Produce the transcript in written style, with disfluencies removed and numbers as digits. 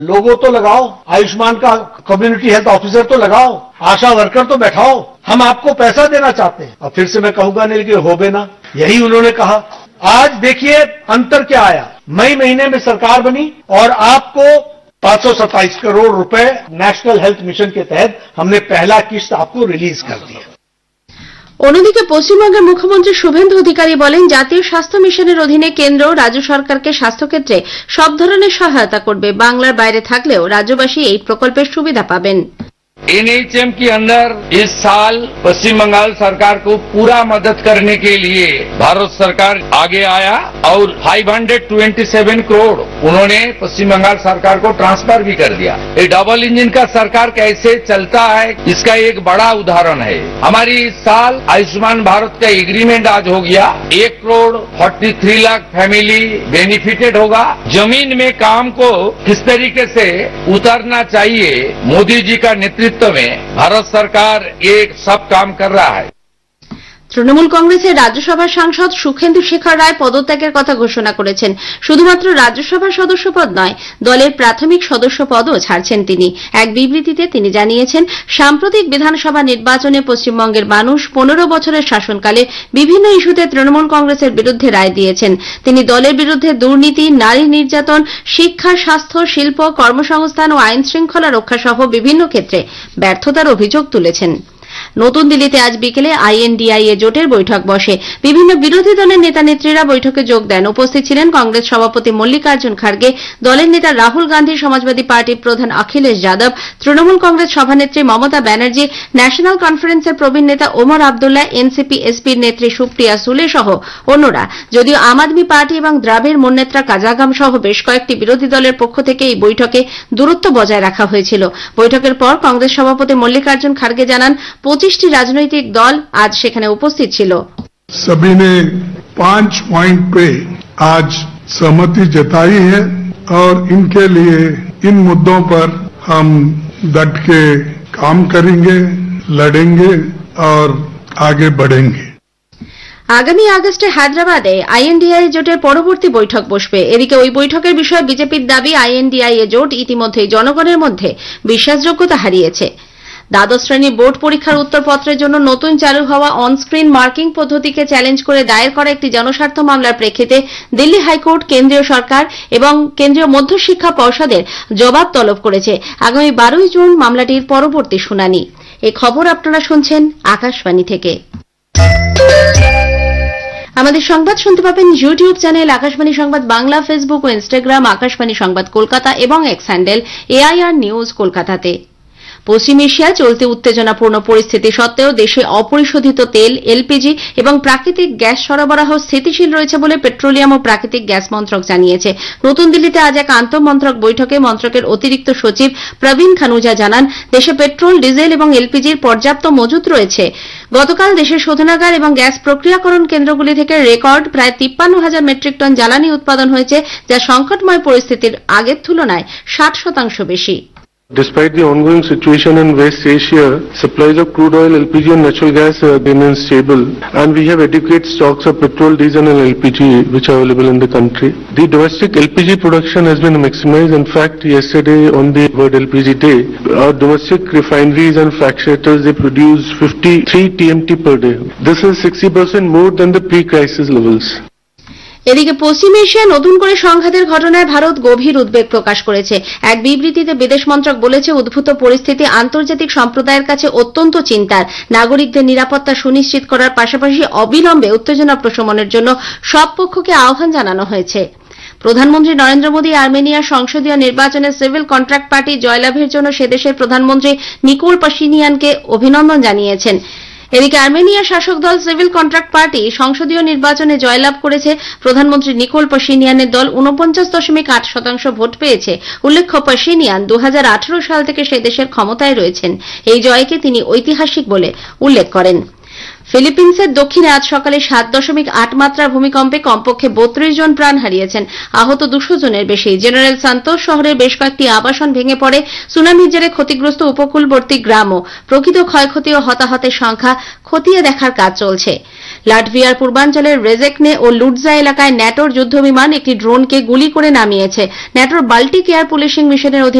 लोगों तो लगाओ, आयुष्मान का कम्युनिटी हेल्थ ऑफिसर तो लगाओ, आशा वर्कर तो बैठाओ, हम आपको पैसा देना चाहते हैं। और फिर से मैं कहूंगा नहीं कि हो ना, यही उन्होंने कहा। आज देखिए अंतर क्या आया, मई महीने में सरकार बनी और आपको 527 करोड़ रुपए नेशनल हेल्थ मिशन के तहत हमने पहला किस्त आपको रिलीज कर दिया। অন্যদিকে পশ্চিমবঙ্গের মুখ্যমন্ত্রী শুভেন্দু অধিকারী বলেন, জাতীয় স্বাস্থ্য মিশনের অধীনে কেন্দ্র রাজ্য সরকারকে স্বাস্থ্যক্ষেত্রে সব ধরনের সহায়তা করবে। বাংলার বাইরে থাকলেও রাজ্যবাসী এই প্রকল্পের সুবিধা পাবেন। एनएचएम के अंदर इस साल पश्चिम बंगाल सरकार को पूरा मदद करने के लिए भारत सरकार आगे आया और 527 करोड़ उन्होंने पश्चिम बंगाल सरकार को ट्रांसफर भी कर दिया। ये डबल इंजन का सरकार कैसे चलता है इसका एक बड़ा उदाहरण है। हमारी इस साल आयुष्मान भारत का एग्रीमेंट आज हो गया, 1,43 लाख फैमिली बेनिफिटेड होगा। जमीन में काम को किस तरीके से उतरना चाहिए, मोदी जी का नेतृत्व में भारत सरकार ये सब काम कर रहा है। তৃণমূল কংগ্রেসের রাজ্যসভার সাংসদ সুখেন্দু শেখর রায় পদত্যাগের কথা ঘোষণা করেছেন। শুধুমাত্র রাজ্যসভার সদস্য পদ নয়, দলের প্রাথমিক সদস্য পদও ছাড়ছেন তিনি। এক বিবৃতিতে তিনি জানিয়েছেন, সাম্প্রতিক বিধানসভা নির্বাচনে পশ্চিমবঙ্গের মানুষ 15 বছরের শাসনকালে বিভিন্ন ইস্যুতে তৃণমূল কংগ্রেসের বিরুদ্ধে রায় দিয়েছেন। তিনি দলের বিরুদ্ধে দুর্নীতি, নারী নির্যাতন, শিক্ষা, স্বাস্থ্য, শিল্প, কর্মসংস্থান ও আইন শৃঙ্খলা রক্ষা সহ বিভিন্ন ক্ষেত্রে ব্যর্থতার অভিযোগ তুলেছেন। নতুন দিল্লিতে আজ বিকেলে আইএনডিআইএ জোটের বৈঠক বসে। বিভিন্ন বিরোধী দলের নেতা নেত্রীরা বৈঠকে যোগ দেন। উপস্থিত ছিলেন কংগ্রেস সভাপতি মল্লিকার্জুন খার্গে, দলের নেতা রাহুল গান্ধী, সমাজবাদী পার্টির প্রধান অখিলেশ যাদব, তৃণমূল কংগ্রেস সভানেত্রী মমতা ব্যানার্জি, ন্যাশনাল কনফারেন্সের প্রবীণ নেতা ওমর আবদুল্লাহ, এনসিপি এসপির নেত্রী সুপ্রিয়া সুলে সহ অন্যরা। যদিও আম আদমি পার্টি এবং দ্রাবিড় মুন্নেত্রা কাজাগাম সহ বেশ কয়েকটি বিরোধী দলের পক্ষ থেকে এই বৈঠকে দূরত্ব বজায় রাখা হয়েছিল। বৈঠকের পর কংগ্রেস সভাপতি মল্লিকার্জুন খার্গে জানান, 25টি রাজনৈতিক দল আজ সেখানে উপস্থিত ছিল। सभी ने 5 पॉइंट पे आज सहमति जताई है और इनके लिए इन मुद्दों पर हम डट के काम करेंगे, लड़ेंगे और आगे बढ़ेंगे। আগামী আগস্টে হায়দ্রাবাদে আইএনডিআইএ জোটের পরবর্তী বৈঠক বসবে। এদিকে ওই বৈঠকের বিষয়ে বিজেপির দাবি, আইএনডিআইএ জোট ইতিমধ্যেই জনগণের মধ্যে বিশ্বাসযোগ্যতা হারিয়েছে। দ্বাদশ শ্রেণীর বোর্ড পরীক্ষার উত্তরপত্রের জন্য নতুন চালু হওয়া অনস্ক্রিন মার্কিং পদ্ধতিকে চ্যালেঞ্জ করে দায়ের করা একটি জনস্বার্থ মামলার প্রেক্ষিতে দিল্লি হাইকোর্ট কেন্দ্রীয় সরকার এবং কেন্দ্রীয় মধ্যশিক্ষা পর্ষদের জবাব তলব করেছে। আগামী 12 জুন মামলাটির পরবর্তী শুনানি। এই খবর আপনারা শুনছেন আকাশবাণী থেকে। আমাদের সংবাদ শুনতে পাবেন ইউটিউব চ্যানেল আকাশবাণী সংবাদ বাংলা, ফেসবুক ও ইনস্টাগ্রাম আকাশবাণী সংবাদ কলকাতা এবং এক্স হ্যান্ডেল এআইআর নিউজ কলকাতাতে। পশ্চিম এশিয়ায় চলতি উত্তেজনাপূর্ণ পরিস্থিতি সত্ত্বেও দেশে অপরিশোধিত তেল, এলপিজি এবং প্রাকৃতিক গ্যাস সরবরাহ স্থিতিশীল রয়েছে বলে পেট্রোলিয়াম ও প্রাকৃতিক গ্যাস মন্ত্রক জানিয়েছে। নতুন দিল্লিতে আজ এক আন্তঃমন্ত্রক বৈঠকে মন্ত্রকের অতিরিক্ত সচিব প্রবীণ খানুজা জানান, দেশে পেট্রোল, ডিজেল এবং এলপিজির পর্যাপ্ত মজুত রয়েছে। গতকাল দেশের শোধনাগার এবং গ্যাস প্রক্রিয়াকরণ কেন্দ্রগুলি থেকে রেকর্ড প্রায় 53,000 মেট্রিক টন জ্বালানি উৎপাদন হয়েছে, যা সংকটময় পরিস্থিতির আগের তুলনায় 60% বেশি। Despite the ongoing situation in West Asia, supplies of crude oil, LPG and natural gas remain stable, and we have adequate stocks of petrol, diesel and LPG which are available in the country. The domestic LPG production has been maximized. In fact, yesterday on the World LPG Day, our domestic refineries and fractionators, they produce 53 TMT per day. This is 60% more than the pre-crisis levels. এদিকে পশ্চিম এশিয়ায় নতুন করে সংঘাতের ঘটনায় ভারত গভীর উদ্বেগ প্রকাশ করেছে। এক বিবৃতিতে বিদেশ মন্ত্রক বলেছে, উদ্ভূত পরিস্থিতি আন্তর্জাতিক সম্প্রদায়ের কাছে অত্যন্ত চিন্তার। নাগরিকদের নিরাপত্তা সুনিশ্চিত করার পাশাপাশি অবিলম্বে উত্তেজনা প্রশমনের জন্য সব পক্ষকে আহ্বান জানানো হয়েছে। প্রধানমন্ত্রী নরেন্দ্র মোদী আর্মেনিয়ার সংসদীয় নির্বাচনে সিভিল কন্ট্রাক্ট পার্টি জয়লাভের জন্য সেদেশের প্রধানমন্ত্রী নিকোল পাশিনিয়ানকে অভিনন্দন জানিয়েছেন। এদিকে আর্মেনিয়ার শাসক দল সিভিল কন্ট্রাক্ট পার্টি সংসদীয় নির্বাচনে জয়লাভ করেছে। প্রধানমন্ত্রী নিকোল পাশিনিয়ানের দল 49.8% ভোট পেয়েছে। উল্লেখ্য, পাশিনিয়ান 2018 সাল থেকে সে দেশের ক্ষমতায় রয়েছেন। এই জয়কে তিনি ঐতিহাসিক বলে উল্লেখ করেন। ফিলিপিন্সের দক্ষিণে আজ সকালে 7.8 মাত্রার ভূমিকম্পে কমপক্ষে 32 জন প্রাণ হারিয়েছেন। আহত 200 জনের বেশি। জেনারেল সান্তোস শহরের বেশ কয়েকটি আবাসন ভেঙে পড়ে। সুনামির জেরে ক্ষতিগ্রস্ত উপকূলবর্তী গ্রামও। প্রকৃত ক্ষয়ক্ষতি ও হতাহতের সংখ্যা খতিয়ে দেখার কাজ চলছে। লাটভিয়ার পূর্বাঞ্চলের রেজেকনে ও লুটজা এলাকায় ন্যাটোর যুদ্ধবিমান একটি ড্রোনকে গুলি করে নামিয়েছে। ন্যাটোর বাল্টিক এয়ার পুলিশিং মিশনের